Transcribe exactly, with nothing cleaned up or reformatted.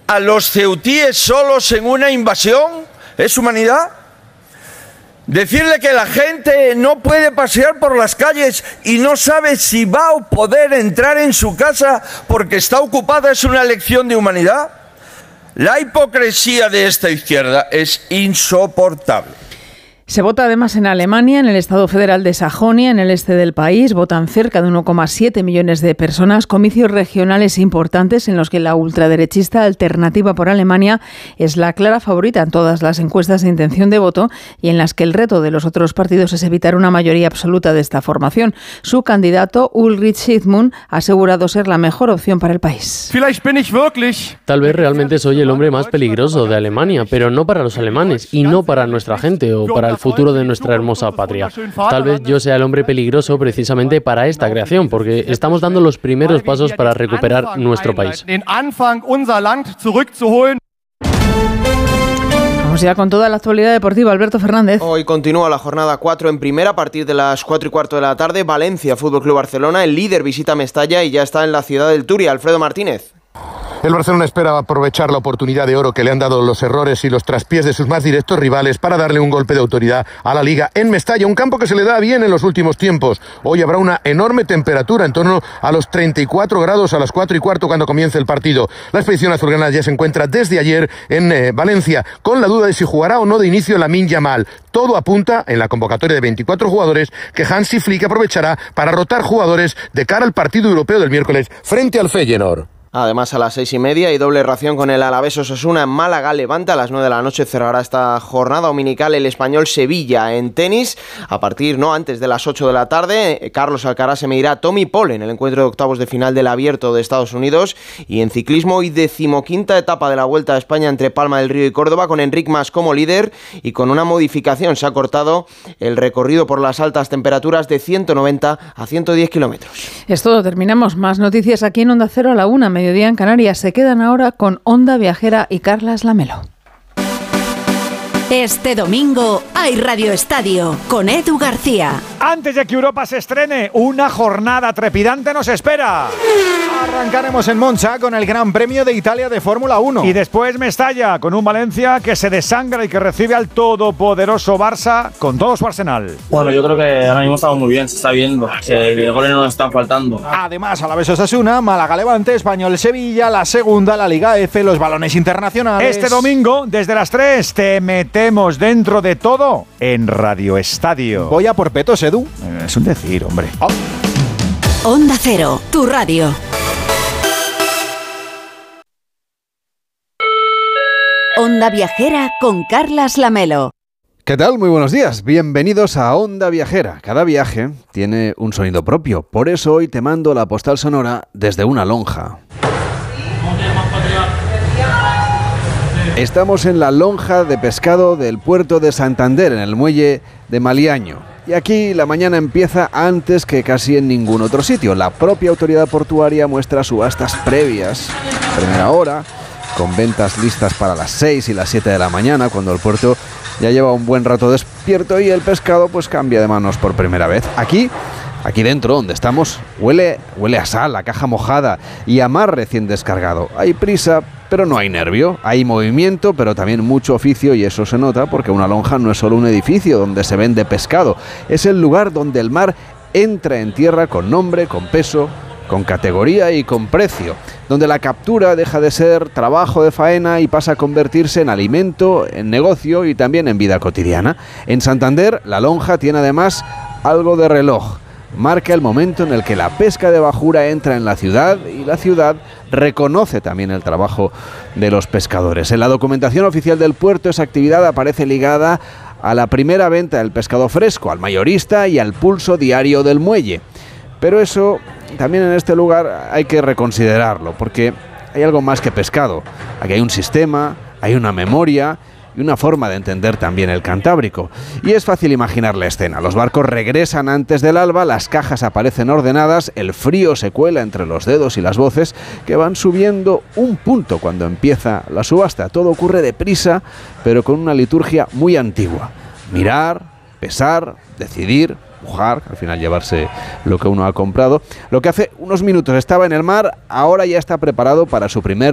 a los ceutíes solos en una invasión? ¿Es humanidad? Decirle que la gente no puede pasear por las calles y no sabe si va a poder entrar en su casa porque está ocupada es una lección de humanidad. La hipocresía de esta izquierda es insoportable. Se vota además en Alemania, en el Estado Federal de Sajonia, en el este del país. Votan cerca de uno coma siete millones de personas. Comicios regionales importantes en los que la ultraderechista Alternativa por Alemania es la clara favorita en todas las encuestas de intención de voto y en las que el reto de los otros partidos es evitar una mayoría absoluta de esta formación. Su candidato, Ulrich Zygmunt, ha asegurado ser la mejor opción para el país. Tal vez realmente soy el hombre más peligroso de Alemania, pero no para los alemanes y no para nuestra gente o para el futuro de nuestra hermosa patria. Tal vez yo sea el hombre peligroso precisamente para esta creación, porque estamos dando los primeros pasos para recuperar nuestro país. Vamos ya con toda la actualidad deportiva. Alberto Fernández. Hoy continúa la jornada cuatro en primera a partir de las cuatro y cuarto de la tarde. Valencia, Fútbol Club Barcelona, el líder visita Mestalla y ya está en la ciudad del Turia. Alfredo Martínez. El Barcelona espera aprovechar la oportunidad de oro que le han dado los errores y los traspiés de sus más directos rivales para darle un golpe de autoridad a la Liga en Mestalla, un campo que se le da bien en los últimos tiempos. Hoy habrá una enorme temperatura, en torno a los treinta y cuatro grados a las cuatro y cuarto cuando comience el partido. La expedición azulgrana ya se encuentra desde ayer en eh, Valencia, con la duda de si jugará o no de inicio Lamine Yamal. Todo apunta en la convocatoria de veinticuatro jugadores que Hansi Flick aprovechará para rotar jugadores de cara al partido europeo del miércoles frente al Feyenoord. Además, a las seis y media y doble ración con el Alavés Osasuna en Málaga. Levante a las nueve de la noche cerrará esta jornada dominical el Español Sevilla. En tenis, a partir, no antes de las ocho de la tarde, Carlos Alcaraz se medirá a Tommy Paul en el encuentro de octavos de final del Abierto de Estados Unidos. Y en ciclismo, hoy decimoquinta etapa de la Vuelta a España entre Palma del Río y Córdoba, con Enric Mas como líder y con una modificación. Se ha cortado el recorrido por las altas temperaturas de ciento noventa a ciento diez kilómetros. Es todo, terminamos. Más noticias aquí en Onda Cero a la una, mediodía en Canarias. Se quedan ahora con Onda Viajera y Carlas Lamelo. Este domingo hay Radio Estadio con Edu García. Antes de que Europa se estrene, una jornada trepidante nos espera. Arrancaremos en Monza con el Gran Premio de Italia de Fórmula uno. Y después Mestalla con un Valencia que se desangra y que recibe al todopoderoso Barça con todo su arsenal. Bueno, yo creo que ahora mismo estamos muy bien, se está viendo, que goles no nos están faltando. Además, Alavés Osasuna, Málaga Levante, Español Sevilla, la segunda, la Liga F, los balones internacionales. Este domingo, desde las tres, te metemos dentro de todo en Radio Estadio. Voy a por petos, Edu. Es un decir, hombre. Oh. Onda Cero, tu radio. Onda Viajera con Carlas Lamelo. ¿Qué tal? Muy buenos días. Bienvenidos a Onda Viajera. Cada viaje tiene un sonido propio. Por eso hoy te mando la postal sonora desde una lonja. Estamos en la lonja de pescado del puerto de Santander, en el muelle de Maliaño. Y aquí la mañana empieza antes que casi en ningún otro sitio. La propia autoridad portuaria muestra subastas previas, primera hora, con ventas listas para las seis y las siete de la mañana, cuando el puerto ya lleva un buen rato despierto y el pescado pues cambia de manos por primera vez. Aquí, aquí dentro donde estamos, huele, huele a sal, a caja mojada y a mar recién descargado. Hay prisa, pero no hay nervio. Hay movimiento, pero también mucho oficio, y eso se nota porque una lonja no es solo un edificio donde se vende pescado. Es el lugar donde el mar entra en tierra con nombre, con peso, con categoría y con precio, donde la captura deja de ser trabajo de faena y pasa a convertirse en alimento, en negocio y también en vida cotidiana. En Santander, la lonja tiene además algo de reloj. Marca el momento en el que la pesca de bajura entra en la ciudad y la ciudad reconoce también el trabajo de los pescadores. En la documentación oficial del puerto, esa actividad aparece ligada a la primera venta del pescado fresco, al mayorista y al pulso diario del muelle. Pero eso también en este lugar hay que reconsiderarlo, porque hay algo más que pescado. Aquí hay un sistema, hay una memoria y una forma de entender también el Cantábrico. Y es fácil imaginar la escena. Los barcos regresan antes del alba, las cajas aparecen ordenadas, el frío se cuela entre los dedos y las voces que van subiendo un punto cuando empieza la subasta. Todo ocurre deprisa, pero con una liturgia muy antigua. Mirar, pesar, decidir, pujar, al final llevarse lo que uno ha comprado. Lo que hace unos minutos estaba en el mar, ahora ya está preparado para su primer